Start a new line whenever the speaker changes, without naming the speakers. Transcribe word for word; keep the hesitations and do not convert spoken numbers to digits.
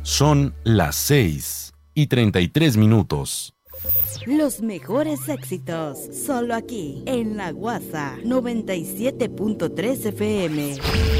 Son las seis y treinta y tres minutos.
Los mejores éxitos, solo aquí, en La Guasa, noventa y siete punto tres F M.